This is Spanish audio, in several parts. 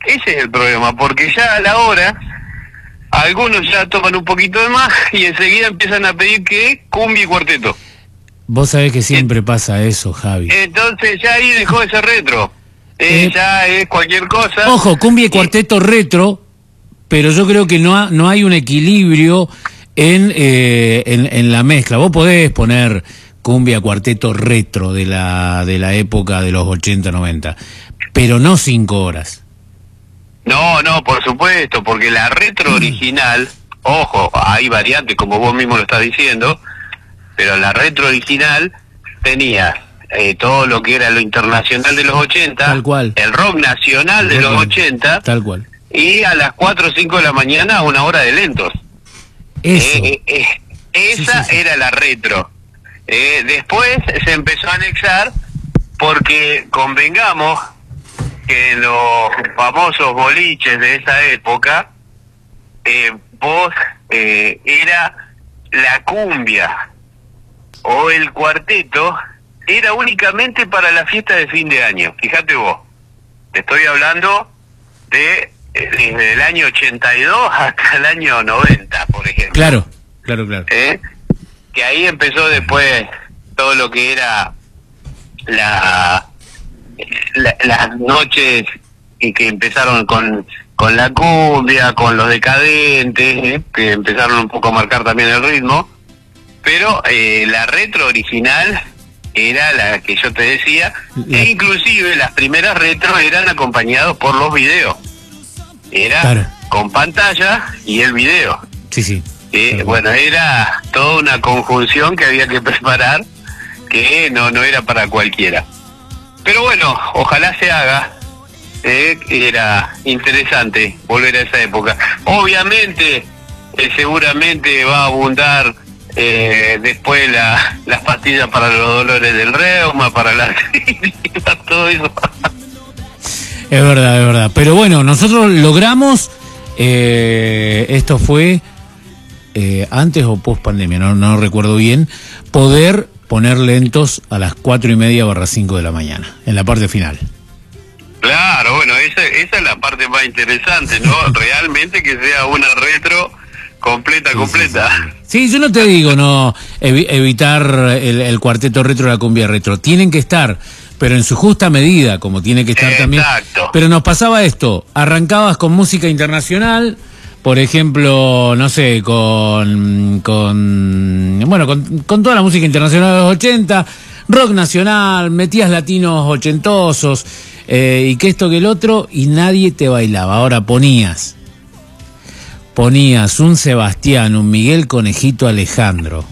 ese es el problema, porque ya a la hora, algunos ya toman un poquito de más y enseguida empiezan a pedir que cumbia y cuarteto. Vos sabés que siempre pasa eso, Javi. Entonces ya ahí dejó ese retro. Ya es cualquier cosa. Ojo, cumbia y cuarteto retro, pero yo creo que no hay un equilibrio en la mezcla. Vos podés poner cumbia, cuarteto retro de la época de los 80, 90, pero no 5 horas. No, por supuesto, porque la retro original, ojo, hay variantes como vos mismo lo estás diciendo, pero la retro original tenía todo lo que era lo internacional de los 80, tal cual, el rock nacional de los 80, tal cual, y a las 4 o 5 de la mañana una hora de lentos. Eso. Esa sí. Era la retro. Después se empezó a anexar porque convengamos que en los famosos boliches de esa época, vos era la cumbia o el cuarteto era únicamente para la fiesta de fin de año. Fíjate vos, te estoy hablando de desde el año 82 hasta el año 90, por ejemplo. Claro. Que ahí empezó después todo lo que era las noches y que empezaron con la cumbia, con los decadentes, que empezaron un poco a marcar también el ritmo, pero la retro original era la que yo te decía, e inclusive las primeras retro eran acompañados por los videos, era con pantalla y el video. Sí. Bueno, era toda una conjunción que había que preparar, que no era para cualquiera. Pero bueno, ojalá se haga. Era interesante volver a esa época. Obviamente, seguramente va a abundar después las pastillas para los dolores del reuma, para la todo eso. Es verdad. Pero bueno, nosotros logramos, esto fue antes o post pandemia, no recuerdo bien, poder poner lentos a las 4:30/5 de la mañana, en la parte final. Claro, bueno, esa es la parte más interesante, ¿no? Realmente que sea una retro completa. Sí, yo no te digo evitar el cuarteto retro, la cumbia retro, tienen que estar, pero en su justa medida, como tiene que estar también. Exacto. Pero nos pasaba esto, arrancabas con música internacional, por ejemplo, no sé, con toda la música internacional de los 80, rock nacional, metías latinos ochentosos, y que esto que el otro, y nadie te bailaba. Ahora ponías un Sebastián, un Miguel Conejito Alejandro,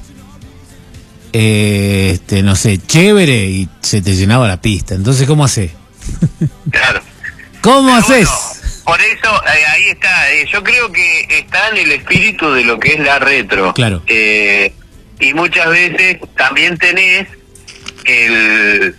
no sé, chévere, y se te llenaba la pista. Entonces, ¿cómo hacés? Claro. ¿Cómo haces? Bueno, por eso, ahí está, yo creo que está en el espíritu de lo que es la retro. Claro. Y muchas veces también tenés el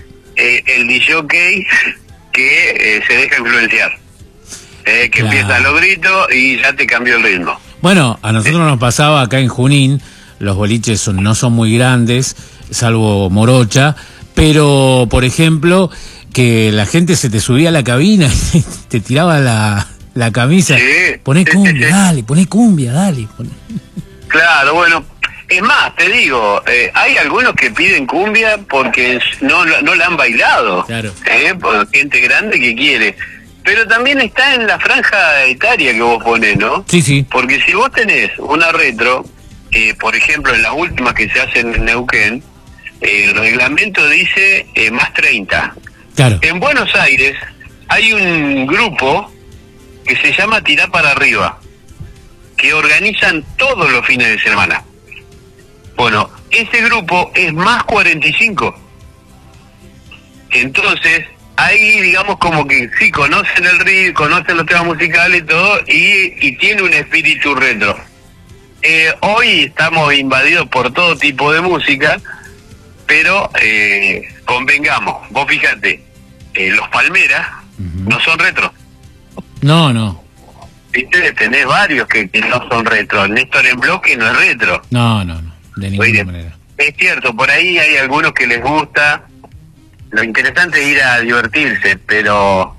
DJ que se deja influenciar, que empieza a los gritos y ya te cambió el ritmo. Bueno, a nosotros nos pasaba acá en Junín, los boliches no son muy grandes, salvo Morocha, pero, por ejemplo, que la gente se te subía a la cabina y te tiraba la camisa. Sí, poné cumbia, dale, poné cumbia, dale. Claro, bueno, es más, te digo, hay algunos que piden cumbia porque no la han bailado. Claro. Por gente grande que quiere. Pero también está en la franja etaria que vos ponés, ¿no? Sí. Porque si vos tenés una retro, por ejemplo, en las últimas que se hacen en Neuquén, el reglamento dice más 30. Claro. En Buenos Aires hay un grupo que se llama Tirá para Arriba, que organizan todos los fines de semana. Bueno, ese grupo es más 45. Entonces, ahí digamos como que sí, conocen el ritmo, conocen los temas musicales y todo, y tiene un espíritu retro. Hoy estamos invadidos por todo tipo de música, pero convengamos, vos fíjate, los Palmeras no son retro. No. ¿Viste? Tenés varios que no son retro. Néstor en Bloque no es retro. No, de ninguna manera. Es cierto, por ahí hay algunos que les gusta. Lo interesante es ir a divertirse, pero